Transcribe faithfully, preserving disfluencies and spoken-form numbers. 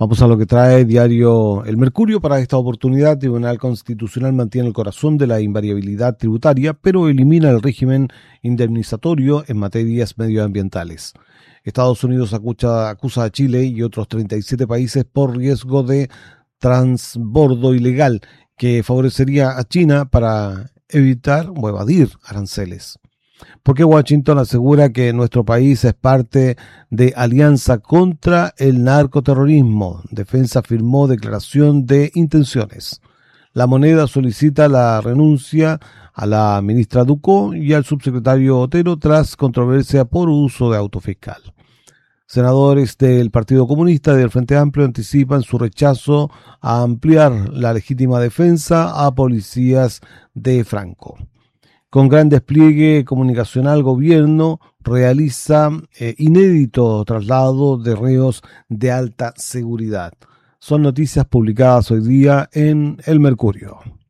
Vamos a lo que trae diario El Mercurio. Para esta oportunidad, el Tribunal Constitucional mantiene el corazón de la invariabilidad tributaria, pero elimina el régimen indemnizatorio en materias medioambientales. Estados Unidos acusa, acusa a Chile y otros treinta y siete países por riesgo de transbordo ilegal que favorecería a China para evitar o evadir aranceles. Porque Washington asegura que nuestro país es parte de Alianza contra el Narcoterrorismo. Defensa firmó declaración de intenciones. La Moneda solicita la renuncia a la ministra Ducó y al subsecretario Otero tras controversia por uso de auto fiscal. Senadores del Partido Comunista y del Frente Amplio anticipan su rechazo a ampliar la legítima defensa a policías de Franco. Con gran despliegue comunicacional, gobierno realiza eh, inédito traslado de reos de alta seguridad. Son noticias publicadas hoy día en El Mercurio.